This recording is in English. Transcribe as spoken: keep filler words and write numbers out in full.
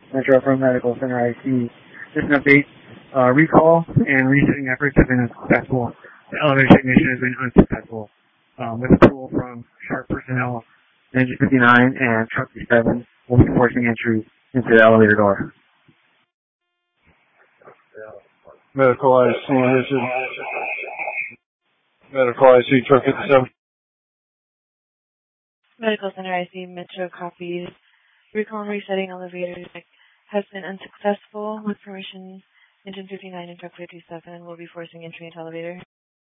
Metro from Medical Center I C. Just an update. Uh, recall and resetting efforts have been unsuccessful. The elevator technician has been unsuccessful. Um, with approval from Sharp personnel, Engine fifty-nine and Truck fifty-seven will be forcing entry into the elevator door. Medical I C, this is Medical I C, Truck fifty-seven. Medical Center I C, Metro copies. Recall and resetting elevator has been unsuccessful. With permission, Engine fifty-nine and Truck fifty-seven will be forcing entry into elevator.